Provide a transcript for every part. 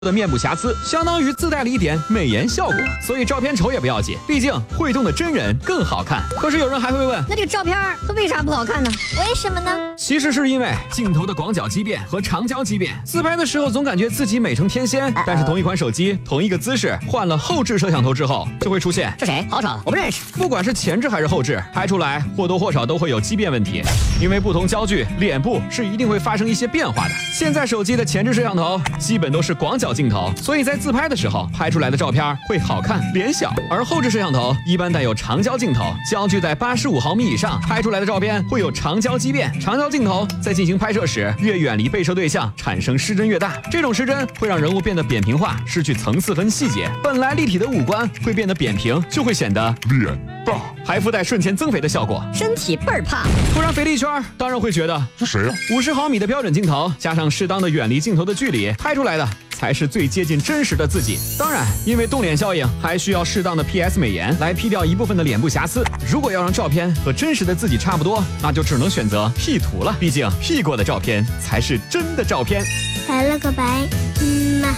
的面部瑕疵，相当于自带了一点美颜效果，所以照片丑也不要紧，毕竟会动的真人更好看。可是有人还会问， 那这个照片它为啥不好看呢？ 为什么呢？ 其实是因为镜头的广角畸变和长焦畸变，自拍的时候总感觉自己美成天仙，但是同一款手机同一个姿势换了后置摄像头之后，就会出现这谁？好丑，我不认识。 不管是前置还是后置，拍出来或多或少都会有畸变问题，因为不同焦距，脸部是一定会发生一些变化的。现在手机的前置摄像头基本都是广角镜头，所以在自拍的时候拍出来的照片会好看脸小，而后置摄像头一般带有长焦镜头，焦距在85毫米以上，拍出来的照片会有长焦畸变。长焦镜头在进行拍摄时，越远离被摄对象，产生失真越大，这种失真会让人物变得扁平化，失去层次和细节，本来立体的五官会变得扁平，就会显得脸大，还附带瞬间增肥的效果， 身体倍儿胖。 突然肥了一圈，当然会觉得这谁呀 ？50毫米的标准镜头加上适当的远离镜头的距离，拍出来的才是最接近真实的自己。当然，因为动脸效应，还需要适当的 PS 美颜来P掉一部分的脸部瑕疵。如果要让照片和真实的自己差不多，那就只能选择 P 图了。毕竟 P 过的照片才是真的照片。 来了个白，嘛。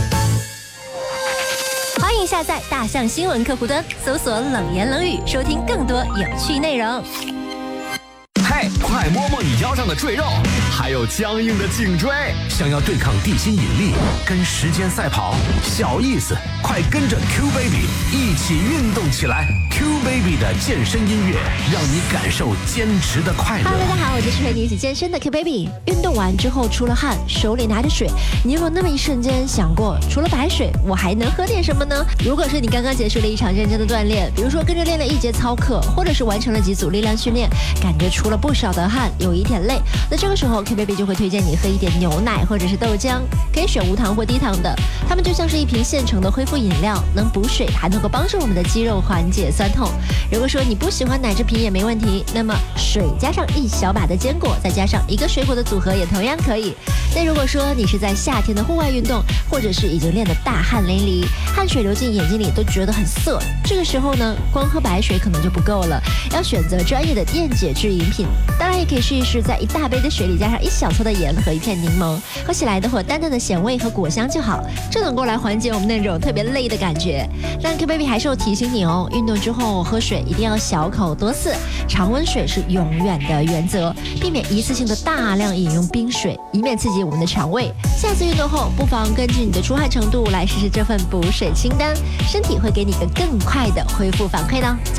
欢迎下载大象新闻客户端，搜索冷言冷语，收听更多有趣内容。 嘿，快摸摸你腰上的赘肉，还有僵硬的颈椎。 想要对抗地心引力，跟时间赛跑，小意思，快跟着 Q Baby 一起运动起来。Q Baby 的健身音乐，让你感受坚持的快乐。 Hello， 大家好，我就是陪你一起健身的 Q Baby。运动完之后出了汗，手里拿着水，你有没有那么一瞬间想过，除了白水，我还能喝点什么呢？如果是你刚刚结束了一场认真的锻炼，比如说跟着练了一节操课，或者是完成了几组力量训练，感觉出了不少的汗，有一点累，那这个时候 Q Baby 就会推荐你喝一点牛奶或者是豆浆，可以选无糖或低糖的，它们就像是一瓶现成的恢复饮料，能补水，还能够帮助我们的肌肉缓解酸痛。如果说你不喜欢奶制品也没问题，那么水加上一小把的坚果，再加上一个水果的组合也同样可以。但如果说你是在夏天的户外运动，或者是已经练得大汗淋漓，汗水流进眼睛里都觉得很涩，这个时候呢，光喝白水可能就不够了，要选择专业的电解质饮品。当然也可以试一试，在一大杯的水里加上一小撮的盐和一片柠檬，喝起来的会淡淡的咸味和果香就好，这能够来缓解我们那种特别累的感觉。但 Q Baby 还是要提醒你哦，运动之后喝水一定要小口多次，常温水是永远的原则，避免一次性的大量饮用冰水，以免刺激我们的肠胃。下次运动后，不妨根据你的出汗程度来试试这份补水清单，身体会给你一个更快的恢复反馈呢。